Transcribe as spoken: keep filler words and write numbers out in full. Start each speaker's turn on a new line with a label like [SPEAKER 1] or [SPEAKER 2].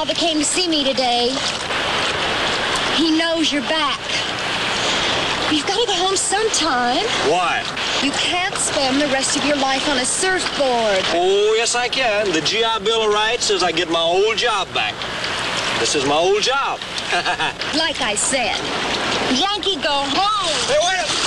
[SPEAKER 1] father came to see me today. He knows you're back. You've got to go home sometime.
[SPEAKER 2] Why?
[SPEAKER 1] You can't spend the rest of your life on a surfboard.
[SPEAKER 2] Oh, yes, I can. The G I Bill of Rights says I get my old job back. This is my old job.
[SPEAKER 1] Like I said, Yankee, go home.
[SPEAKER 2] Hey, wait a